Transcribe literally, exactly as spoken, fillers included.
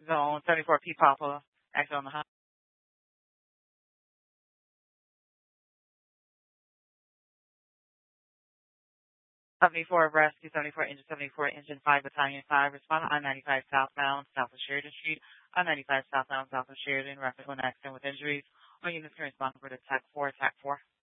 Zone seventy-four P Papa, acting on the hot. seventy-four Rescue, seventy-four Engine, seventy-four Engine, five Battalion, five, respond I ninety-five southbound, south of Sheridan Street, I ninety-five southbound, south of Sheridan, rapid one accident with injuries. All units can respond for the T A C four, T A C four.